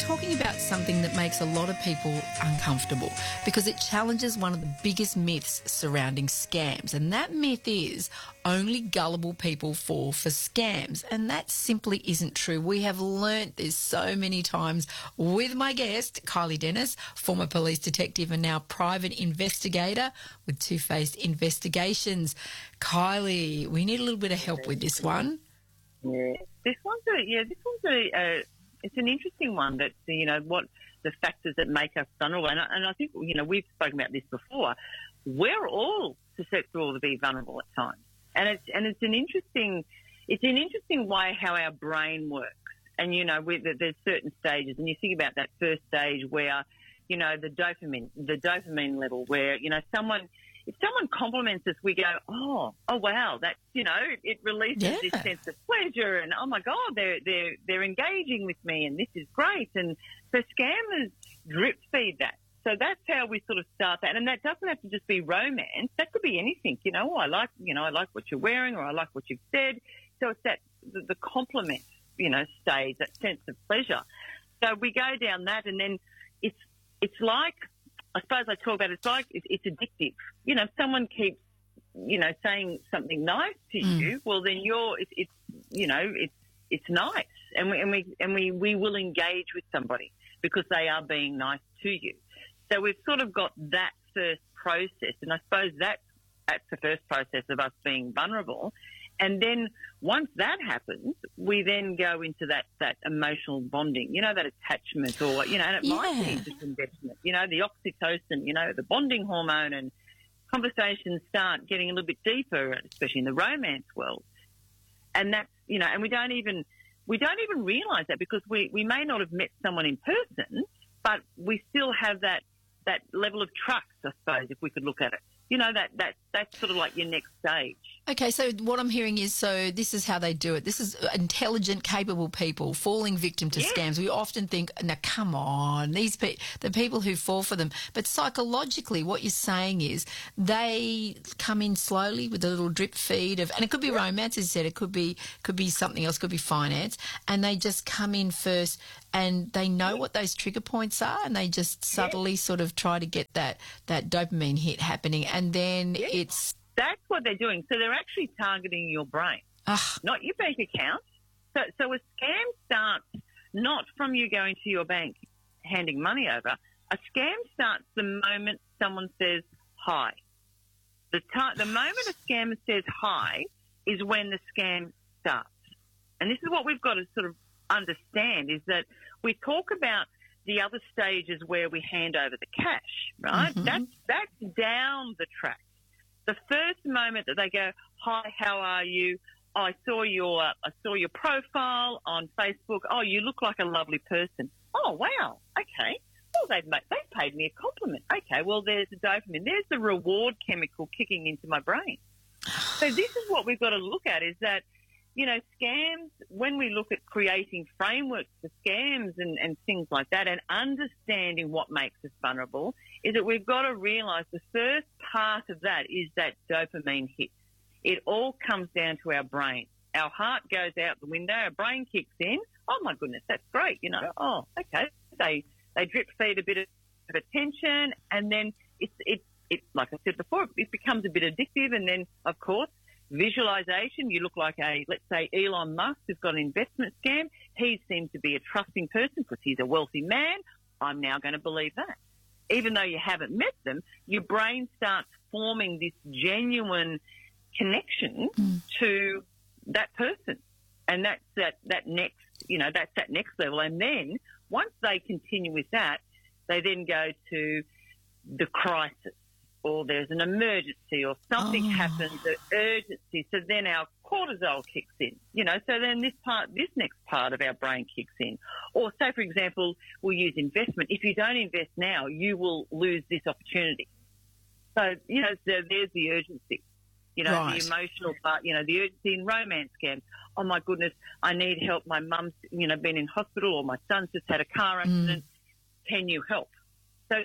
talking about something that makes a lot of people uncomfortable because it challenges one of the biggest myths surrounding scams. And that myth is only gullible people fall for scams. And that simply isn't true. We have learnt this so many times with my guest, Kylie Dennis, former police detective and now private investigator with Two Faced Investigations. Kylie, we need a little bit of help with this one. Yeah, this one's it's an interesting one. That what the factors that make us vulnerable, and I think we've spoken about this before. We're all susceptible to be vulnerable at times, and it's an interesting way how our brain works. And there's certain stages, and you think about that first stage where the dopamine level, where if someone compliments us, we go, oh wow, that's it releases this sense of pleasure, and oh my God, they're engaging with me, and this is great. And so scammers drip feed that. So that's how we sort of start that, and that doesn't have to just be romance. That could be anything. I like what you're wearing, or I like what you've said. So it's that the compliment, stage, that sense of pleasure. So we go down that, and then it's like, I suppose I talk about it's like it's addictive. If someone keeps, saying something nice to you, well then it's nice, and we will engage with somebody because they are being nice to you. So we've sort of got that first process, and I suppose that's the first process of us being vulnerable. And then once that happens, we then go into that emotional bonding, that attachment, or, and it might be just investment, the oxytocin, the bonding hormone, and conversations start getting a little bit deeper, especially in the romance world. And that's, and we don't even realise that because we may not have met someone in person, but we still have that level of trust, I suppose, if we could look at it. That's sort of like your next stage. Okay, so what I'm hearing is, so this is how they do it. This is intelligent, capable people falling victim to scams. We often think, now, come on, the people who fall for them. But psychologically, what you're saying is they come in slowly with a little drip feed of, and it could be romance, as you said, it could be something else, could be finance, and they just come in first and they know what those trigger points are, and they just subtly sort of try to get that dopamine hit happening, and then it's... That's what they're doing. So they're actually targeting your brain, not your bank account. So a scam starts not from you going to your bank, handing money over. A scam starts the moment someone says hi. The moment a scammer says hi is when the scam starts. And this is what we've got to sort of understand, is that we talk about the other stages where we hand over the cash, right? Mm-hmm. That's down the track. The first moment that they go, hi, how are you? I saw your profile on Facebook. Oh, you look like a lovely person. Oh, wow. Okay. Well, they've paid me a compliment. Okay. Well, there's the dopamine. There's the reward chemical kicking into my brain. So this is what we've got to look at, is that, scams, when we look at creating frameworks for scams and things like that, and understanding what makes us vulnerable, is that we've got to realise the first part of that is that dopamine hit. It all comes down to our brain. Our heart goes out the window, our brain kicks in. Oh my goodness, that's great. Oh, okay. They drip feed a bit of attention, and then it like I said before, it becomes a bit addictive. And then, of course, visualization. You look like let's say Elon Musk has got an investment scam. He seems to be a trusting person because he's a wealthy man. I'm now going to believe that. Even though you haven't met them, your brain starts forming this genuine connection to that person. And that's that next, that's that next level. And then once they continue with that, they then go to the crisis, or there's an emergency, or something happens, the urgency. So then our cortisol kicks in, so then this next part of our brain kicks in. Or say, for example, we'll use investment. If you don't invest now, you will lose this opportunity. So, there's the urgency, right. The emotional part, the urgency in romance scams. Oh my goodness, I need help. My mum's, been in hospital, or my son's just had a car accident. Can you help? So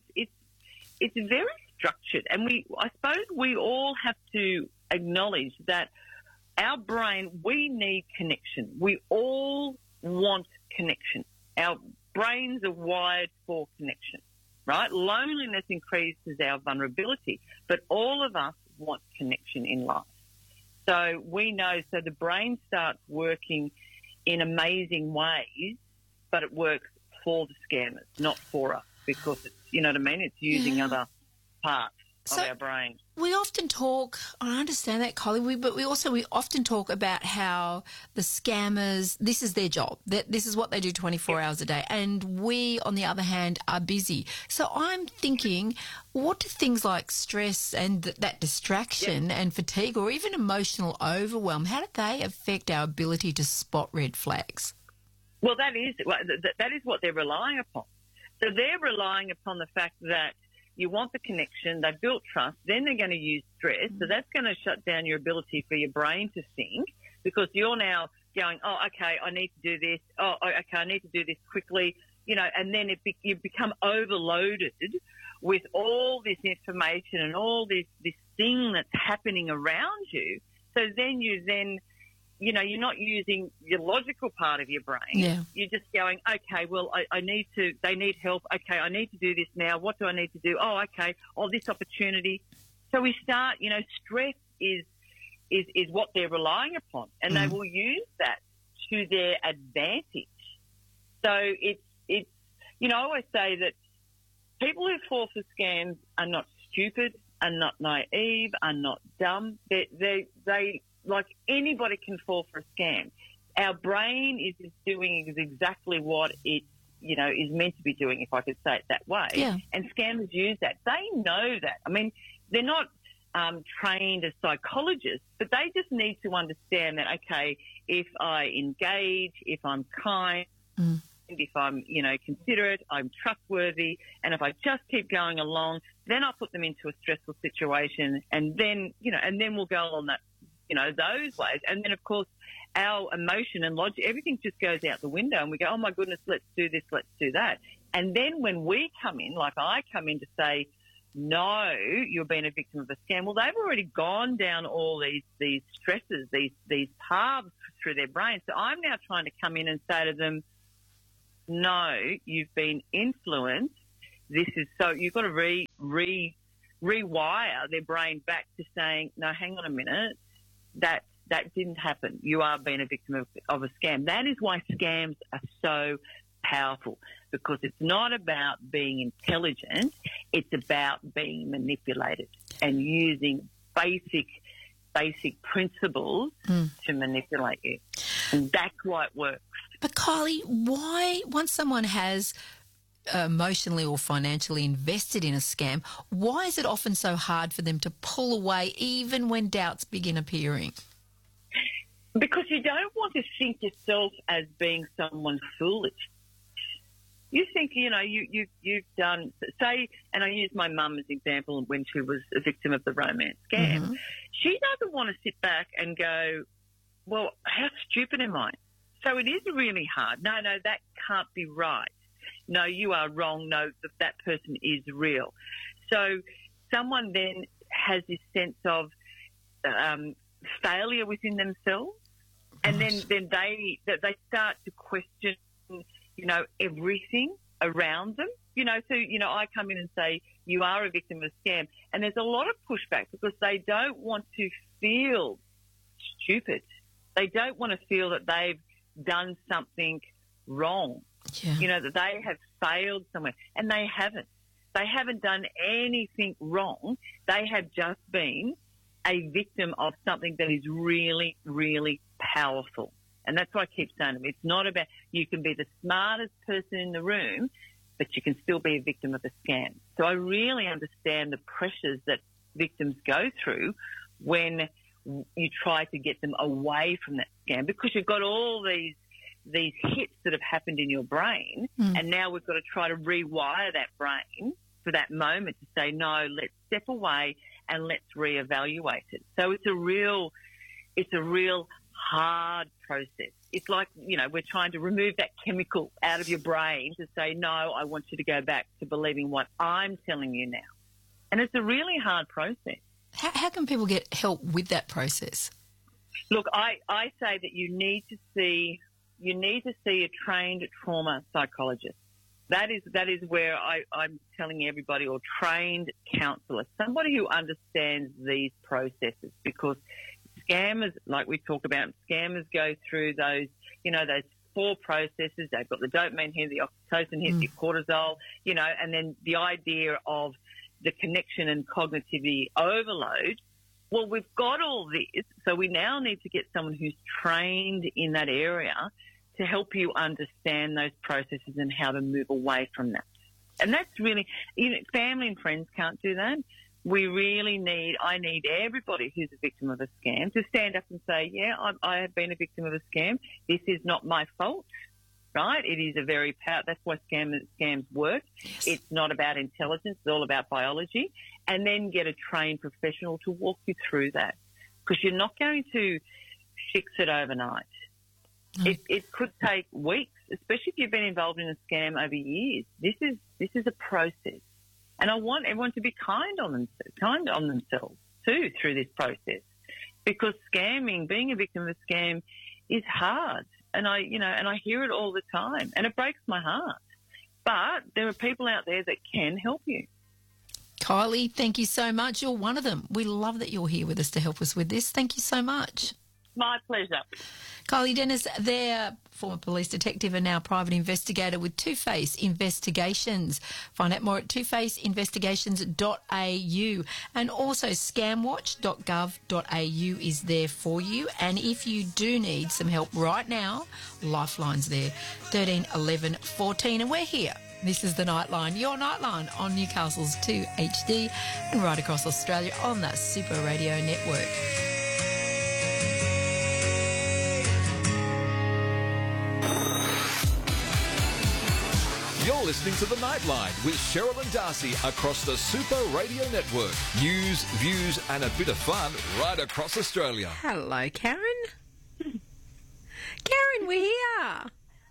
it's very structured, and I suppose we all have to acknowledge that our brain, we need connection. We all want connection. brains are wired for connection, right? Loneliness increases our vulnerability, but all of us want connection in life. So we know, so the brain starts working in amazing ways, but it works for the scammers, not for us, because it's, you know what I mean? It's using other parts of our brain. We often talk, I understand that, Collie, but we often talk about how the scammers, this is their job, that this is what they do 24 hours a day, and we, on the other hand, are busy. So I'm thinking, what do things like stress and that distraction and fatigue, or even emotional overwhelm, how do they affect our ability to spot red flags? Well, that is what they're relying upon. So they're relying upon the fact that you want the connection, they've built trust, then they're going to use stress. So that's going to shut down your ability for your brain to think, because you're now going, oh, okay, I need to do this. Oh, okay, I need to do this quickly, you know, and then you become overloaded with all this information and all this thing that's happening around you. So then you know, you're not using your logical part of your brain. Yeah. You're just going, okay, well, they need help. Okay, I need to do this now. What do I need to do? Oh, okay. Oh, this opportunity. So we start, you know, stress is what they're relying upon, and they will use that to their advantage. So it's, you know, I always say that people who fall for scams are not stupid, are not naive, are not dumb. They like anybody can fall for a scam. Our brain is doing exactly what it, you know, is meant to be doing, if I could say it that way. Yeah. And scammers use that. They know that. I mean, they're not trained as psychologists, but they just need to understand that, okay, if I engage, if I'm kind, if I'm, you know, considerate, I'm trustworthy, and if I just keep going along, then I'll put them into a stressful situation, and then, you know, and then we'll go on that, you know, those ways. And then, of course, our emotion and logic, everything just goes out the window, and we go, oh, my goodness, let's do this, let's do that. And then when we come in, like I come in to say, no, you're being a victim of a scam, well, they've already gone down all these stresses, these paths through their brain. So I'm now trying to come in and say to them, no, you've been influenced. This is so, you've got to rewire their brain back to saying, no, hang on a minute, that didn't happen. You are being a victim of a scam. That is why scams are so powerful, because it's not about being intelligent. It's about being manipulated and using basic principles to manipulate you. And that's why it works. But Kylie, why, once someone has emotionally or financially invested in a scam, why is it often so hard for them to pull away even when doubts begin appearing? Because you don't want to think yourself as being someone foolish. You think, you know, you've done, say, and I use my mum as an example when she was a victim of the romance scam. Mm-hmm. She doesn't want to sit back and go, well, how stupid am I? So it is really hard. No, that can't be right. No, you are wrong. No, that person is real. So someone then has this sense of failure within themselves, and then they start to question, you know, everything around them. You know, so, you know, I come in and say, you are a victim of a scam, and there's a lot of pushback because they don't want to feel stupid. They don't want to feel that they've done something wrong. Yeah. You know, that they have failed somewhere, and they haven't. They haven't done anything wrong. They have just been a victim of something that is really, really powerful. And that's why I keep saying to them, it's not about, you can be the smartest person in the room, but you can still be a victim of a scam. So I really understand the pressures that victims go through when you try to get them away from that scam, because you've got all these hits that have happened in your brain, and now we've got to try to rewire that brain for that moment to say, no, let's step away and let's reevaluate it. So it's a real hard process. It's like, you know, we're trying to remove that chemical out of your brain to say, no, I want you to go back to believing what I'm telling you now. And it's a really hard process. How can people get help with that process? Look, I say that you need to see you need to see a trained trauma psychologist. That is where I'm telling everybody, or trained counsellor, somebody who understands these processes, because scammers, like we talk about, scammers go through those, those 4 processes. They've got the dopamine hit, the oxytocin hit, the cortisol, and then the idea of the connection and cognitivity overload. Well, we've got all this, so we now need to get someone who's trained in that area to help you understand those processes and how to move away from that. And that's really, family and friends can't do that. I need everybody who's a victim of a scam to stand up and say, yeah, I have been a victim of a scam. This is not my fault, right? It is a very that's why scams work. Yes. It's not about intelligence. It's all about biology. And then get a trained professional to walk you through that, because you're not going to fix it overnight. No. It could take weeks, especially if you've been involved in a scam over years. This is a process. And I want everyone to be kind on themselves too through this process, because being a victim of a scam is hard. And I hear it all the time, and it breaks my heart. But there are people out there that can help you. Kylie, thank you so much. You're one of them. We love that you're here with us to help us with this. Thank you so much. My pleasure. Kylie Dennis, their former police detective and now private investigator with Two Face Investigations. Find out more at twofaceinvestigations.au, and also scamwatch.gov.au is there for you. And if you do need some help right now, Lifeline's there, 13 11 14, and we're here. This is the Nightline, your Nightline on Newcastle's 2HD and right across Australia on the Super Radio Network. You're listening to The Nightline with Cheryl and Darcy across the Super Radio Network. News, views and a bit of fun right across Australia. Hello, Karen. Karen, we're here.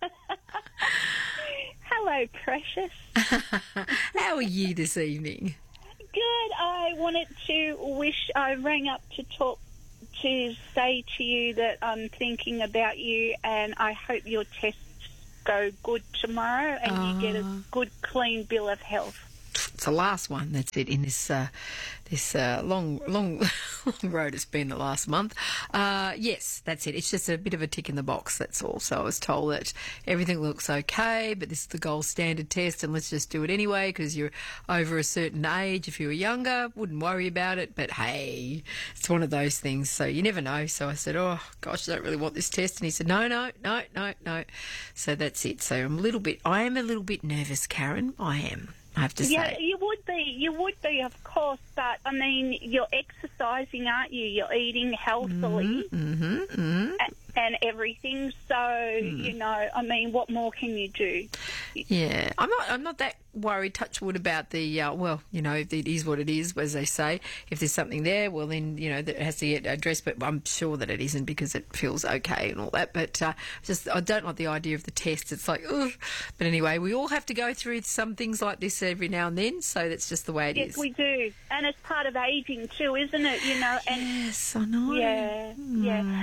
Hello, precious. How are you this evening? Good. I rang up to say to you that I'm thinking about you, and I hope your tests go good tomorrow and you get a good, clean bill of health. It's the last one. That's it in this long road it's been the last month. Yes, that's it. It's just a bit of a tick in the box, that's all. So I was told that everything looks okay, but this is the gold standard test, and let's just do it anyway because you're over a certain age. If you were younger, wouldn't worry about it, but hey, it's one of those things, so you never know. So I said, oh gosh, I don't really want this test, and he said, no. So that's it. So I am a little bit nervous, Karen. I am. I have to say. Yeah, you would be, of course, but, I mean, you're exercising, aren't you? You're eating healthily and everything, so, I mean, what more can you do? Yeah, I'm not that worried, touch wood, about the, it is what it is, as they say. If there's something there, well, then, that has to get addressed, but I'm sure that it isn't because it feels okay and all that. But I don't like the idea of the test. It's like, ugh. But anyway, we all have to go through some things like this every now and then, so that's just the way it is. Yes, we do. And it's part of ageing too, isn't it? And yes, I know. Yeah.